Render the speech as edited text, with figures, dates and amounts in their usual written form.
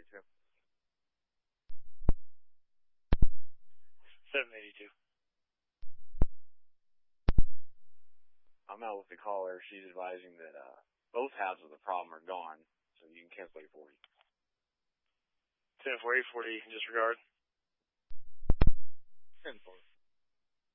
782. 782. I'm out with the caller. She's advising that both halves of the problem are gone, so you can cancel 840. 10-4, 840, disregard. 10-4.